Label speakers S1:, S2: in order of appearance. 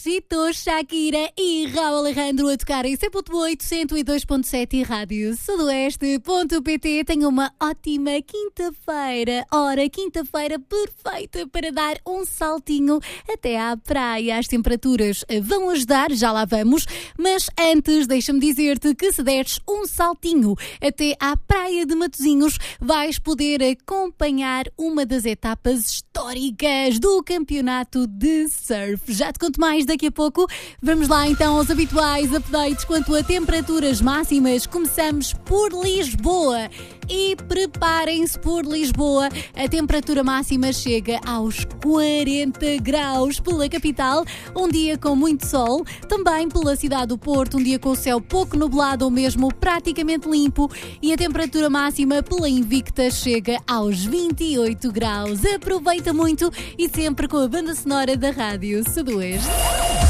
S1: Chito, Shakira e Raul Alejandro a tocar em 100.8, 102.7 Rádio Sudoeste.pt. Tenho uma ótima quinta-feira. Ora, quinta-feira perfeita para dar um saltinho até à praia. As temperaturas vão ajudar, já lá vamos. Mas antes, deixa-me dizer-te que se deres um saltinho até à praia de Matosinhos, vais poder acompanhar uma das etapas históricas do campeonato de surf. Já te conto mais daqui a pouco. Vamos lá então aos habituais updates quanto a temperaturas máximas. Começamos por Lisboa. E preparem-se por Lisboa. A temperatura máxima chega aos 40 graus pela capital. Um dia com muito sol. Também pela cidade do Porto. Um dia com o céu pouco nublado ou mesmo praticamente limpo. E a temperatura máxima pela Invicta chega aos 28 graus. Aproveita muito e sempre com a banda sonora da Rádio Sudoeste.